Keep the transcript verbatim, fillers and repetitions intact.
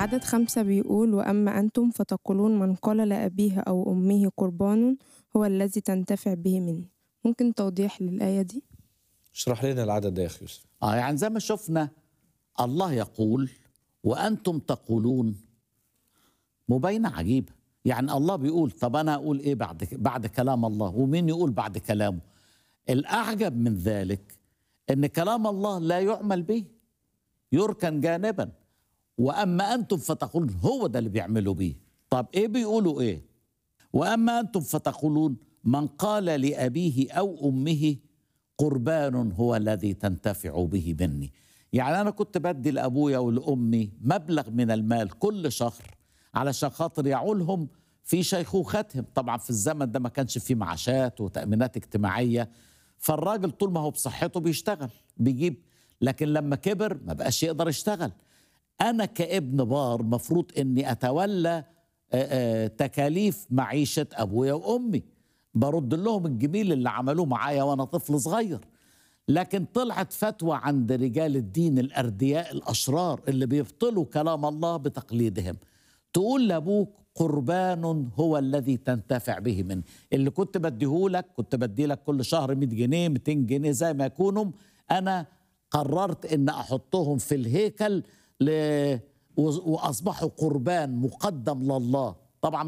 العدد خمسة بيقول: وأما أنتم فتقولون من قال لأبيه أو أمه قربان هو الذي تنتفع به مني. ممكن توضيح للآية دي؟ اشرح لنا العدد ده يا أخي يوسف. اه يعني زي ما شفنا الله يقول وأنتم تقولون، مبينة عجيبة. يعني الله بيقول، طب أنا أقول إيه بعد بعد كلام الله؟ ومين يقول بعد كلامه؟ الأعجب من ذلك إن كلام الله لا يعمل به، يركن جانبا. وأما أنتم فتقولون، هو ده اللي بيعملوا بيه. طب إيه بيقولوا إيه؟ وأما أنتم فتقولون من قال لأبيه أو أمه قربان هو الذي تنتفع به مني. يعني أنا كنت بدي لأبويا ولأمي مبلغ من المال كل شهر علشان خاطر يعولهم في شيخوختهم. طبعا في الزمن ده ما كانش فيه معاشات وتأمينات اجتماعية، فالراجل طول ما هو بصحته بيشتغل بيجيب، لكن لما كبر ما بقاش يقدر يشتغل. أنا كابن بار مفروض أني أتولى تكاليف معيشة أبويا وأمي، برد لهم الجميل اللي عملوه معايا وأنا طفل صغير. لكن طلعت فتوى عند رجال الدين الأردياء الأشرار اللي بيبطلوا كلام الله بتقليدهم، تقول لأبوك قربان هو الذي تنتفع به مني. اللي كنت بديهولك كنت بديلك كل شهر مئة جنيه مئتين جنيه زي ما يكونوا، أنا قررت أن أحطهم في الهيكل ل... وأصبحوا قربان مقدم لله. طبعا